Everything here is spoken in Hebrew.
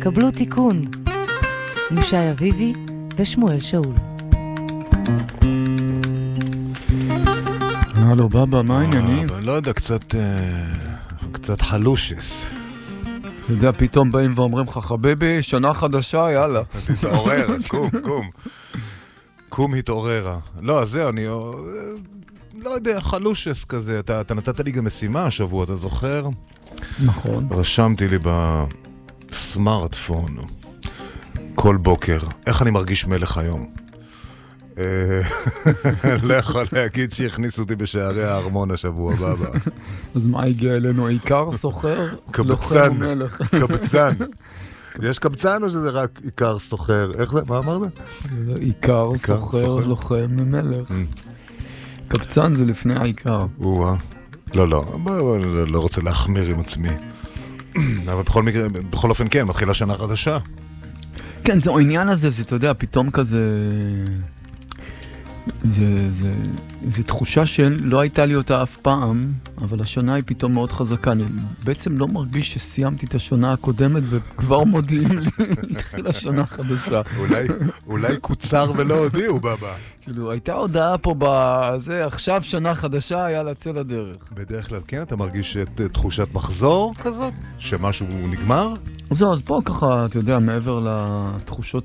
קבלו תיקון עם שי אביבי ושמואל שאול. הלו בבא, מה העניינים? לא יודע, קצת חלושס. אתה יודע, פתאום באים ואומרים לך, חביבי, שנה חדשה, יאללה. תתעורר, קום התעוררה. לא, זהו, אני לא יודע, חלושס כזה. אתה נתת לי גם משימה השבוע, אתה זוכר? נכון. רשמתי לי בסמארטפון כל בוקר, איך אני מרגיש מלך היום. לא יכול להגיד שהכניסו אותי בשערי הארמון השבוע הבא. אז מה הגיע אלינו? עיקר, סוחר, לוחם ומלך. קבצן. יש קבצן או שזה רק עיקר סוחר? איך זה? מה אמרת? עיקר, סוחר, לוחם ומלך. קבצן זה לפני העיקר. לא רוצה להחמיר עם עצמי. אבל בכל אופן כן, מתחילה שנה חדשה. כן, זה העניין הזה, זה, אתה יודע, פתאום כזה... זה תחושה שלא הייתה לי אותה אף פעם, אבל השנה היא פתאום מאוד חזקה. אני בעצם לא מרגיש שסיימתי את השנה הקודמת וכבר מודיעים לי, התחילה שנה חדשה. אולי קוצר ולא הודיעו, בבא. כאילו, הייתה הודעה פה בזה, עכשיו שנה חדשה, היה לצא לדרך. בדרך כלל כן, אתה מרגיש תחושת מחזור כזאת? שמשהו נגמר? אז בוא ככה, אתה יודע, מעבר לתחושות